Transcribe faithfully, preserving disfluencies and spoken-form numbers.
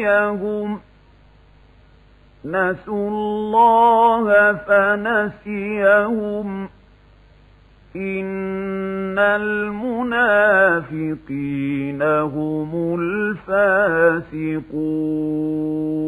نسيهم نسوا الله فنسيهم إن المنافقين هم الفاسقون